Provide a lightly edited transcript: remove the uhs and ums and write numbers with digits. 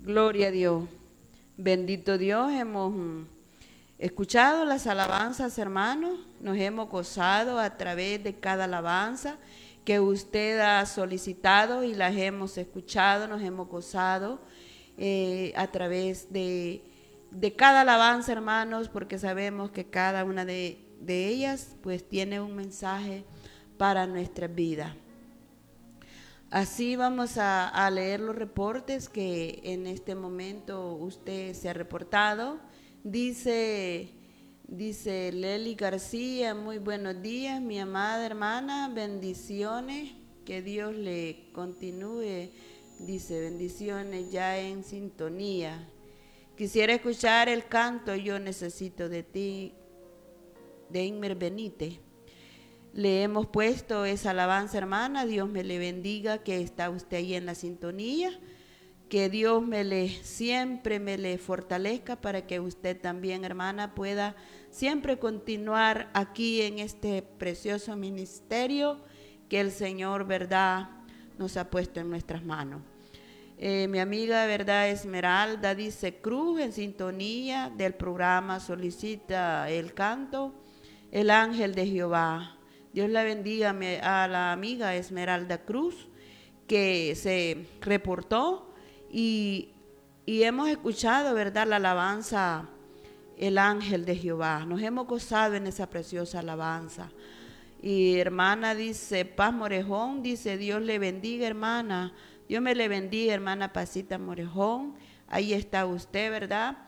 Gloria a Dios. Bendito Dios, hemos escuchado las alabanzas, hermanos. Nos hemos gozado a través de cada alabanza que usted ha solicitado y las hemos escuchado, nos hemos gozado a través de cada alabanza, hermanos, porque sabemos que cada una de ellas pues tiene un mensaje para nuestra vida. Así vamos a leer los reportes que en este momento usted se ha reportado. Dice Leli García, muy buenos días, mi amada hermana, bendiciones, que Dios le continúe, dice, bendiciones ya en sintonía. Quisiera escuchar el canto Yo necesito de ti, de Inmer Benítez. Le hemos puesto esa alabanza, hermana. Dios me le bendiga, que está usted ahí en la sintonía. Que Dios siempre me le fortalezca para que usted también, hermana, pueda siempre continuar aquí en este precioso ministerio que el Señor, verdad, nos ha puesto en nuestras manos. Mi amiga, verdad, Esmeralda dice Cruz, en sintonía del programa, solicita el canto El Ángel de Jehová. Dios la bendiga a la amiga Esmeralda Cruz, que se reportó y hemos escuchado, ¿verdad?, la alabanza El Ángel de Jehová. Nos hemos gozado en esa preciosa alabanza. Y hermana dice, Paz Morejón, dice, Dios le bendiga, hermana. Dios me le bendiga, hermana Pasita Morejón. Ahí está usted, ¿verdad?